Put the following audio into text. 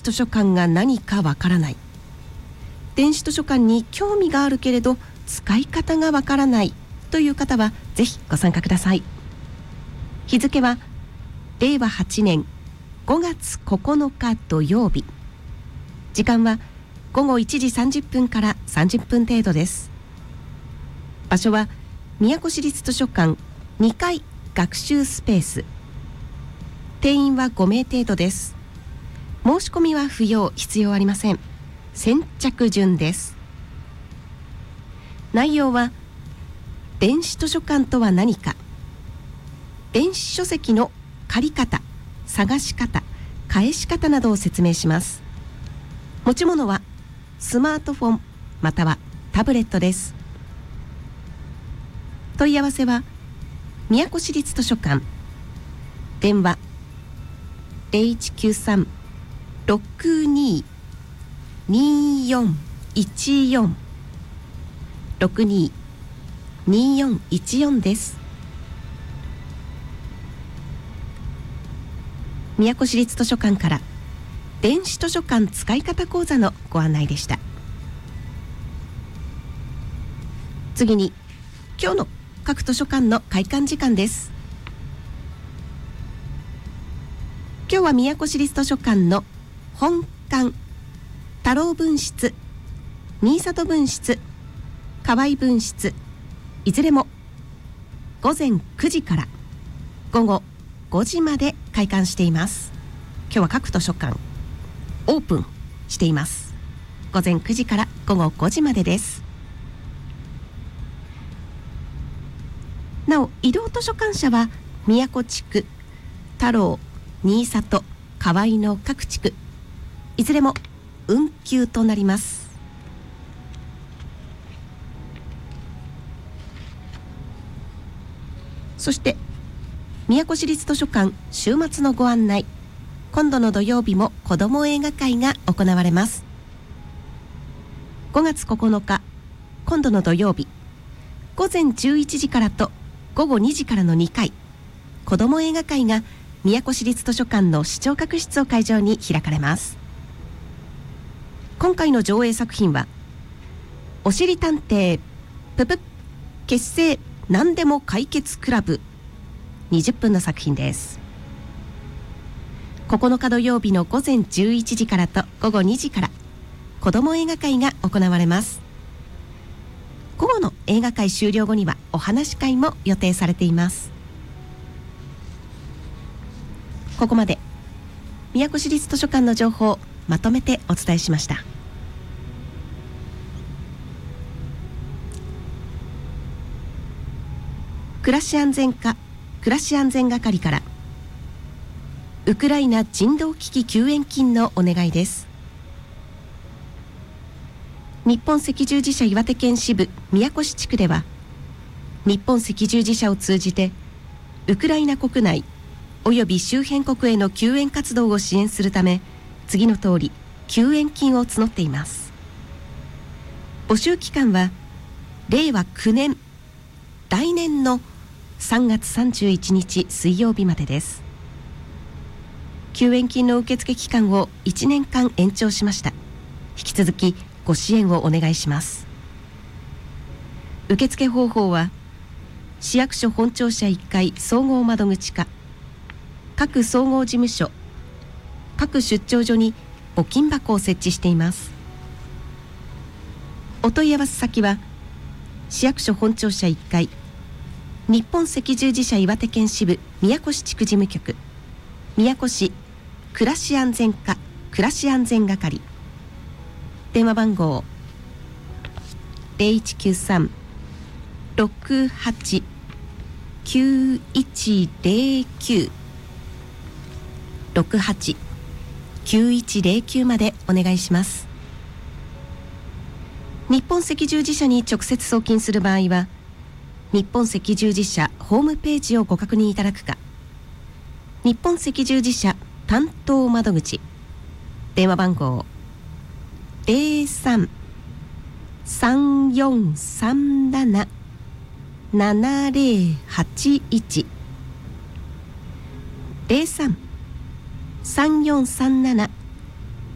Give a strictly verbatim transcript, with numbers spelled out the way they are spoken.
図書館が何かわからない、電子図書館に興味があるけれど使い方がわからないという方はぜひご参加ください。日付はれいわはちねんごがつここのか土曜日、時間はごごいちじさんじゅっぷんからさんじゅっぷん程度です。場所は宮古市立図書館にかい学習スペース、定員はごめい程度です。申し込みは不要、必要ありません。先着順です。内容は電子図書館とは何か、電子書籍の借り方、探し方、返し方などを説明します。持ち物はスマートフォンまたはタブレットです。問い合わせは宮古市立図書館、電話 ゼロいちきゅうさん ろくに によんいちよん ろくに によんいちよんです。宮古市立図書館から電子図書館使い方講座のご案内でした。次に今日の各図書館の開館時間です。今日は宮古市立図書館の本館、太郎分室、新里分室、河合分室、いずれもごぜんくじからごごごじまで開館しています。今日は各図書館オープンしています。ごぜんくじからごごごじまでです。なお移動図書館舎は宮古地区、太郎、新里、河合の各地区いずれも運休となります。そして宮古市立図書館週末のご案内、今度の土曜日も子ども映画会が行われます。ごがつここのか、今度の土曜日ごぜんじゅういちじからとごごにじからのにかい、子ども映画会が宮古市立図書館の視聴覚室を会場に開かれます。今回の上映作品はおしり探偵ぷぷ結成何でも解決クラブ、にじゅっぷんの作品です。ここのか土曜日のごぜんじゅういちじからとごごにじから子ども映画会が行われます。午後の映画会終了後にはお話し会も予定されています。ここまで宮古市立図書館の情報をまとめてお伝えしました。暮らし安全課暮らし安全係からウクライナ人道危機救援金のお願いです。日本赤十字社岩手県支部宮古市地区では日本赤十字社を通じてウクライナ国内および周辺国への救援活動を支援するため次の通り救援金を募っています。募集期間はれいわきゅうねん来年のさんがつさんじゅういちにち水曜日までです。救援金の受付期間をいちねんかん延長しました。引き続きご支援をお願いします。受付方法は市役所本庁舎いっかい総合窓口か各総合事務所、各出張所に募金箱を設置しています。お問い合わせ先は市役所本庁舎いっかい日本赤十字社岩手県支部宮古市地区事務局、宮古市暮らし安全課暮らし安全係、電話番号 ゼロいちきゅうさん ろくはち きゅういちゼロきゅう ろくはち きゅういちゼロきゅう までお願いします。日本赤十字社に直接送金する場合は日本赤十字社ホームページをご確認いただくか、日本赤十字社担当窓口電話番号 ゼロさん さんよんさんなな ななゼロはちいち ゼロさん さんよんさんなな